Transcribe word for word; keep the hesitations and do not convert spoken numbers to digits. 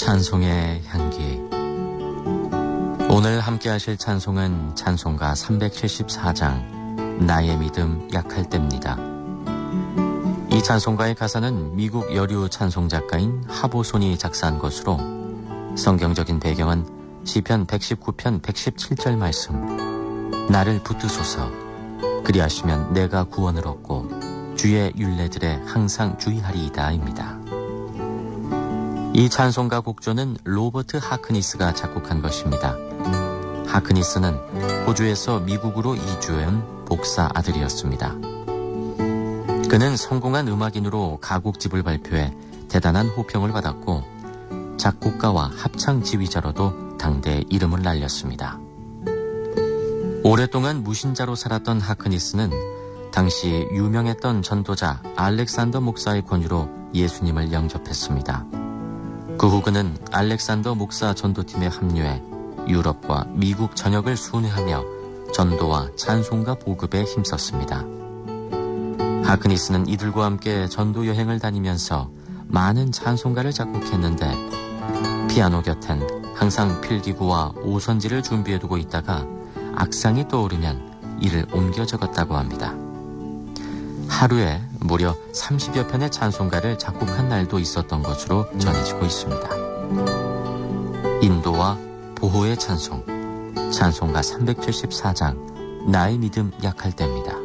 찬송의 향기. 오늘 함께 하실 찬송은 찬송가 삼백칠십사 장 나의 믿음 약할 때입니다. 이 찬송가의 가사는 미국 여류 찬송 작가인 하보손이 작사한 것으로 성경적인 배경은 시편 백십구 편 백십칠 절 말씀, 나를 붙드소서 그리하시면 내가 구원을 얻고 주의 율례들에 항상 주의하리이다입니다. 이 찬송가 곡조는 로버트 하크니스가 작곡한 것입니다. 하크니스는 호주에서 미국으로 이주한 복사 아들이었습니다. 그는 성공한 음악인으로 가곡집을 발표해 대단한 호평을 받았고 작곡가와 합창 지휘자로도 당대에 이름을 날렸습니다. 오랫동안 무신자로 살았던 하크니스는 당시 유명했던 전도자 알렉산더 목사의 권유로 예수님을 영접했습니다. 그 후 그는 알렉산더 목사 전도팀에 합류해 유럽과 미국 전역을 순회하며 전도와 찬송가 보급에 힘썼습니다. 하크니스는 이들과 함께 전도 여행을 다니면서 많은 찬송가를 작곡했는데 피아노 곁엔 항상 필기구와 오선지를 준비해두고 있다가 악상이 떠오르면 이를 옮겨 적었다고 합니다. 하루에 무려 삼십여 편의 찬송가를 작곡한 날도 있었던 것으로 전해지고 있습니다. 인도와 보호의 찬송, 찬송가 삼백칠십사 장 나의 믿음 약할 때입니다.